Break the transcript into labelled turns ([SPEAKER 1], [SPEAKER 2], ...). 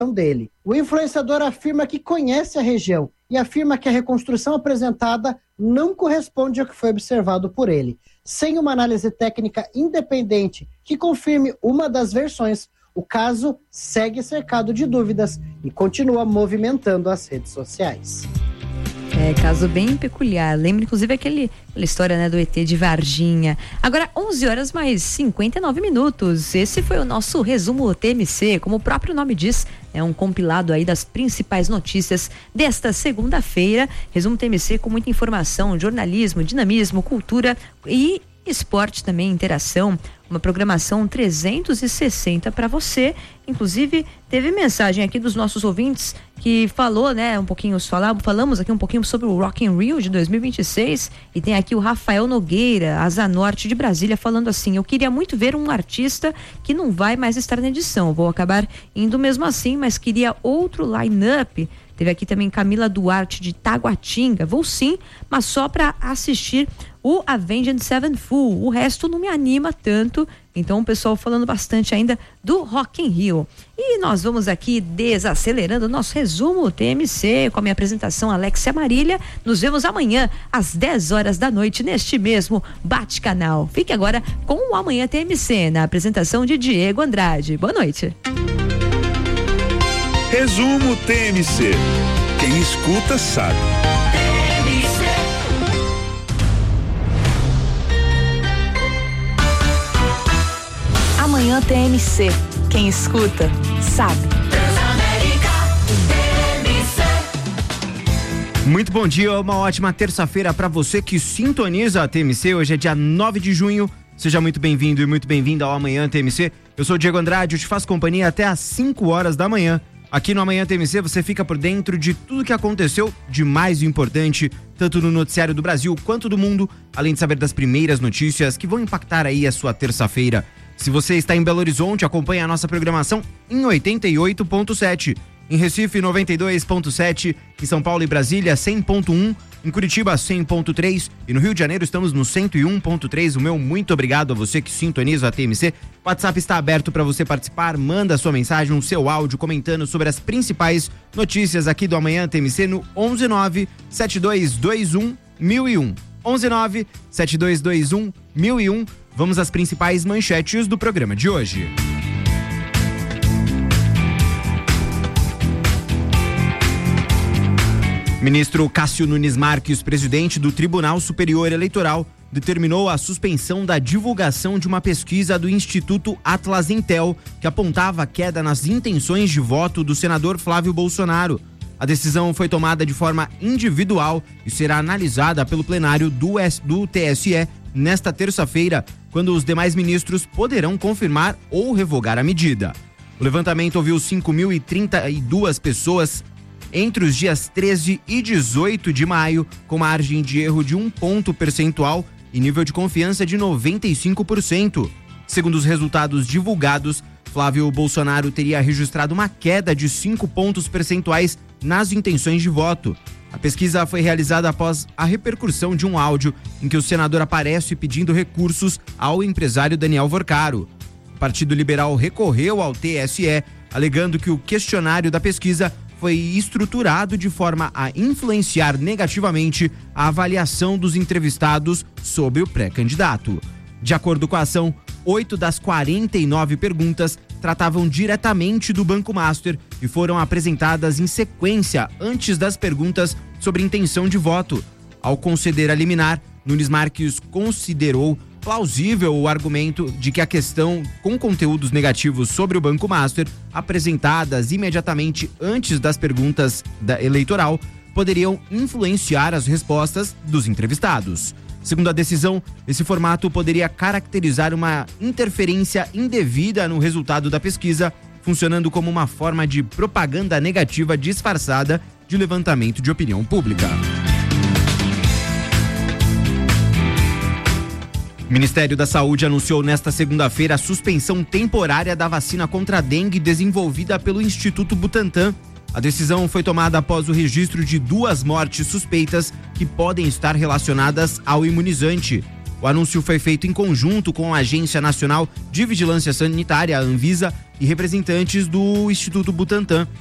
[SPEAKER 1] dele. O influenciador afirma que conhece a região e afirma que a reconstrução apresentada não corresponde ao que foi observado por ele. Sem uma análise técnica independente que confirme uma das versões, o caso segue cercado de dúvidas e continua movimentando as redes sociais.
[SPEAKER 2] Caso bem peculiar. Lembra, inclusive, aquela história, né, do ET de Varginha. Agora, 11 horas mais 59 minutos. Esse foi o nosso resumo TMC. Como o próprio nome diz, é um compilado aí das principais notícias desta segunda-feira. Resumo TMC com muita informação, jornalismo, dinamismo, cultura e esporte também, interação, uma programação 360 para você. Inclusive, teve mensagem aqui dos nossos ouvintes que falou, né, falamos aqui um pouquinho sobre o Rock in Rio de 2026 e tem aqui o Rafael Nogueira, Asa Norte de Brasília, falando assim: eu queria muito ver um artista que não vai mais estar na edição, vou acabar indo mesmo assim, mas queria outro line-up. Teve aqui também Camila Duarte de Taguatinga, vou sim, mas só para assistir o Avenged Sevenfold, o resto não me anima tanto. Então o pessoal falando bastante ainda do Rock in Rio. E nós vamos aqui desacelerando o nosso resumo TMC com a minha apresentação Alexia Marília. Nos vemos amanhã às 10 horas da noite neste mesmo Bate-Canal. Fique agora com o Amanhã TMC na apresentação de Diego Andrade. Boa noite.
[SPEAKER 3] Resumo TMC. Quem escuta sabe.
[SPEAKER 4] Amanhã TMC. Quem escuta sabe.
[SPEAKER 5] Muito bom dia, uma ótima terça-feira para você que sintoniza a TMC. Hoje é dia 9 de junho. Seja muito bem-vindo e muito bem-vinda ao Amanhã TMC. Eu sou o Diego Andrade, eu te faço companhia até às 5 horas da manhã. Aqui no Amanhã TMC você fica por dentro de tudo que aconteceu de mais importante, tanto no noticiário do Brasil quanto do mundo, além de saber das primeiras notícias que vão impactar aí a sua terça-feira. Se você está em Belo Horizonte, acompanhe a nossa programação em 88.7, em Recife 92.7, em São Paulo e Brasília 100.1, em Curitiba 100.3 e no Rio de Janeiro estamos no 101.3. O meu muito obrigado a você que sintoniza a TMC. O WhatsApp está aberto para você participar, manda a sua mensagem, o seu áudio comentando sobre as principais notícias aqui do Amanhã TMC no 119-7221-1001. 119-7221-1001. Vamos às principais manchetes do programa de hoje. Ministro Cássio Nunes Marques, presidente do Tribunal Superior Eleitoral, determinou a suspensão da divulgação de uma pesquisa do Instituto Atlas Intel, que apontava a queda nas intenções de voto do senador Flávio Bolsonaro. A decisão foi tomada de forma individual e será analisada pelo plenário do TSE nesta terça-feira, quando os demais ministros poderão confirmar ou revogar a medida. O levantamento ouviu 5.032 pessoas entre os dias 13 e 18 de maio, com margem de erro de 1 ponto percentual e nível de confiança de 95%. Segundo os resultados divulgados, Flávio Bolsonaro teria registrado uma queda de 5 pontos percentuais nas intenções de voto. A pesquisa foi realizada após a repercussão de um áudio em que o senador aparece pedindo recursos ao empresário Daniel Vorcaro. O Partido Liberal recorreu ao TSE, alegando que o questionário da pesquisa foi estruturado de forma a influenciar negativamente a avaliação dos entrevistados sobre o pré-candidato. De acordo com a ação, 8 das 49 perguntas tratavam diretamente do Banco Master e foram apresentadas em sequência antes das perguntas sobre intenção de voto. Ao conceder a liminar, Nunes Marques considerou plausível o argumento de que a questão com conteúdos negativos sobre o Banco Master, apresentadas imediatamente antes das perguntas eleitoral, poderiam influenciar as respostas dos entrevistados. Segundo a decisão, esse formato poderia caracterizar uma interferência indevida no resultado da pesquisa, funcionando como uma forma de propaganda negativa disfarçada de levantamento de opinião pública. O Ministério da Saúde anunciou nesta segunda-feira a suspensão temporária da vacina contra a dengue desenvolvida pelo Instituto Butantan. A decisão foi tomada após o registro de 2 mortes suspeitas que podem estar relacionadas ao imunizante. O anúncio foi feito em conjunto com a Agência Nacional de Vigilância Sanitária, a Anvisa, e representantes do Instituto Butantan